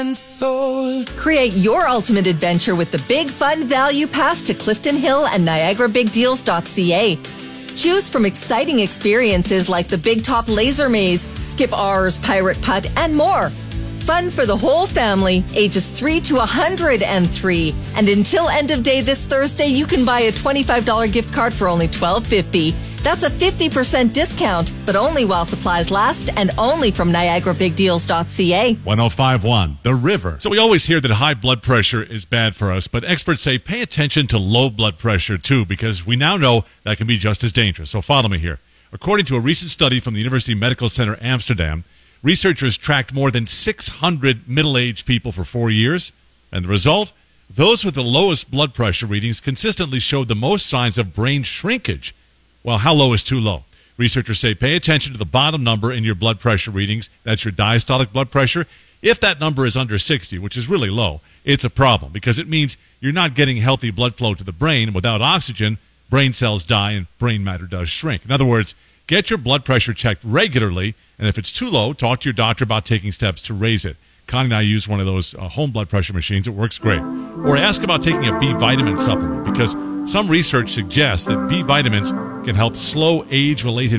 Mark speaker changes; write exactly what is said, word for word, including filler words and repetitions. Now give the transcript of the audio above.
Speaker 1: and soul.
Speaker 2: Create your ultimate adventure with the Big Fun Value Pass to Clifton Hill and Niagara Big Deals dot C A. Choose from exciting experiences like the Big Top Laser Maze, Skip R's Pirate Putt, and more. Fun for the whole family, ages three to one hundred three. And until end of day this Thursday, you can buy a twenty-five dollars gift card for only twelve fifty. That's a fifty percent discount, but only while supplies last and only from Niagara Big Deals dot C A.
Speaker 3: one oh five point one, The River. So we always hear that high blood pressure is bad for us, but experts say pay attention to low blood pressure too, because we now know that can be just as dangerous. So follow me here. According to a recent study from the University Medical Center Amsterdam, researchers tracked more than six hundred middle-aged people for four years, and the result? Those with the lowest blood pressure readings consistently showed the most signs of brain shrinkage. Well, how low is too low? Researchers say pay attention to the bottom number in your blood pressure readings. That's your diastolic blood pressure. If that number is under sixty, which is really low, it's a problem because it means you're not getting healthy blood flow to the brain. Without oxygen, brain cells die and brain matter does shrink. In other words, get your blood pressure checked regularly, and if it's too low, talk to your doctor about taking steps to raise it. Connie and I use one of those uh, home blood pressure machines. It works great. Or ask about taking a B vitamin supplement because some research suggests that B vitamins can help slow age-related